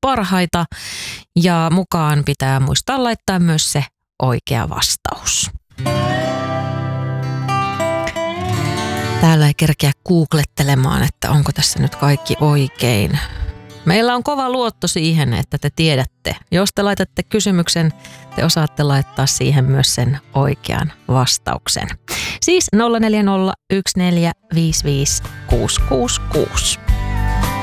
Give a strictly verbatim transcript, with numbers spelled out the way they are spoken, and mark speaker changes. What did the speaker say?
Speaker 1: parhaita ja mukaan pitää muistaa laittaa myös se oikea vastaus. Täällä ei kerkeä googlettelemaan, että onko tässä nyt kaikki oikein. Meillä on kova luotto siihen, että te tiedätte. Jos te laitatte kysymyksen, te osaatte laittaa siihen myös sen oikean vastauksen. Siis nolla neljä nolla yksi neljä viisi viisi kuusi kuusi kuusi.